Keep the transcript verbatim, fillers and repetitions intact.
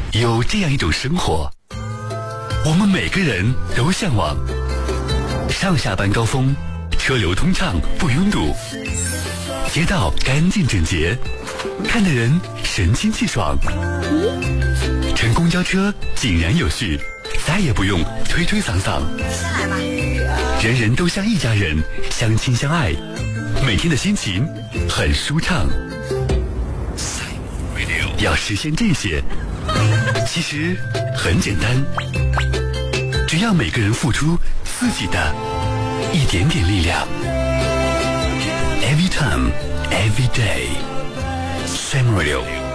有这样一种生活，我们每个人都向往。上下班高峰，车流通畅不拥堵，街道干净整洁，看的人神清气爽。乘公交车井然有序，再也不用推推搡搡。 先来吧。 人人都像一家人，相亲相爱，每天的心情很舒畅。要实现这些，其实很简单，只要每个人付出自己的一点点力量。Every time, every day, Sam Radio。